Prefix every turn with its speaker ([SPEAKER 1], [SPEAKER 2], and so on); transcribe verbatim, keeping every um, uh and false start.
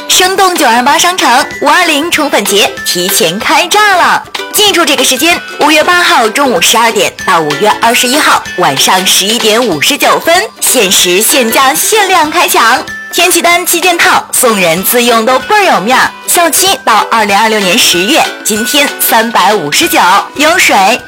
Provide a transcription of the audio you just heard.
[SPEAKER 1] 生动九二八商城五二零宠粉节提前开炸了！记住这个时间，五月八号中午十二点到五月二十一号晚上十一点五十九分，限时限价限量开抢！天气单七件套送人自用都倍儿有面儿，效期到二零二六年十月，今天三百五十九，有水。